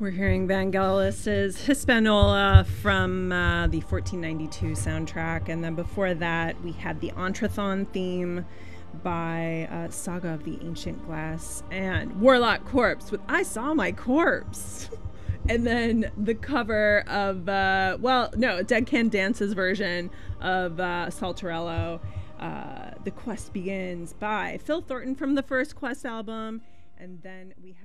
We're hearing Vangelis's Hispaniola from the 1492 soundtrack, and then before that we had the Entrethon theme by Saga of the Ancient Glass and Warlock Corpse with I Saw My Corpse. And then the cover of, Dead Can Dance's version of Saltarello, The Quest Begins by Phil Thornton from the first Quest album. And then we have